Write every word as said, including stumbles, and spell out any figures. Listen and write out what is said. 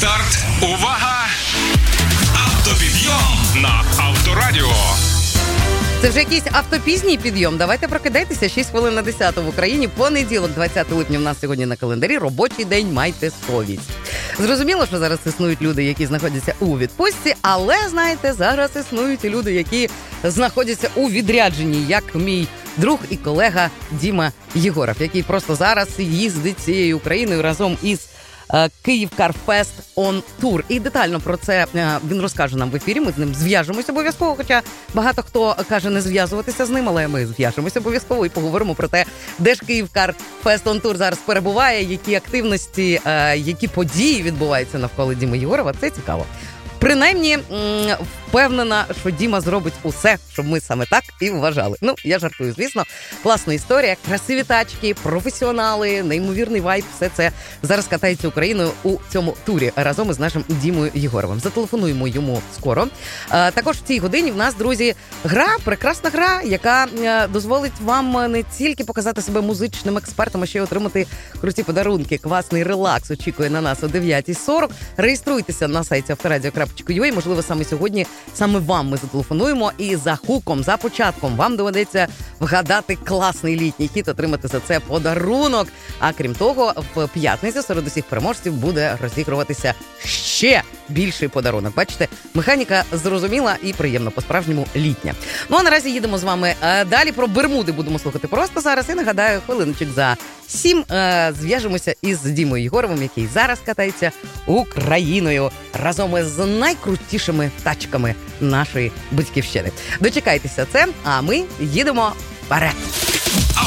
Старт. Увага! Автопідйом на Авторадіо. Це вже якийсь автопізній підйом. Давайте прокидайтеся. шість хвилин на десяту в Україні. Понеділок, двадцятого липня, в нас сьогодні на календарі. Робочий день, майте совість. Зрозуміло, що зараз існують люди, які знаходяться у відпустці, але, знаєте, зараз існують і люди, які знаходяться у відрядженні, як мій друг і колега Діма Єгоров, який просто зараз їздить цією Україною разом із Київ Карфест он тур. І детально про це він розкаже нам в ефірі. Ми з ним зв'яжемося обов'язково, хоча багато хто каже не зв'язуватися з ним, але ми зв'яжемося обов'язково і поговоримо про те, де ж Київ Карфест он тур зараз перебуває, які активності, які події відбуваються навколо Діми Єгорова. Це цікаво. Принаймні, впевнена, що Діма зробить усе, щоб ми саме так і вважали. Ну, я жартую, звісно. Класна історія, красиві тачки, професіонали, неймовірний вайб. Все це зараз катається Україною у цьому турі разом із нашим Дімою Єгоровим. Зателефонуємо йому скоро. А, також в цій годині в нас, друзі, гра, прекрасна гра, яка дозволить вам не тільки показати себе музичним експертом, а ще й отримати круті подарунки. Класний релакс очікує на нас о дев'ятій сорок. Реєструйтеся на сайті авторадіо крапка ю а. Можливо, саме сьогодні саме вам ми зателефонуємо, і за хуком, за початком вам доведеться вгадати класний літній хіт, отримати за це подарунок. А крім того, в п'ятницю серед усіх переможців буде розігруватися ще більший подарунок. Бачите, механіка зрозуміла і приємно, по-справжньому літня. Ну, а наразі їдемо з вами далі. Про Бермуди будемо слухати просто зараз. І нагадаю, хвилиночок за сім зв'яжемося із Дімою Єгоровим, який зараз катається Україною разом із найкрутішими тачками нашої батьківщини. Дочекайтеся це, а ми їдемо вперед.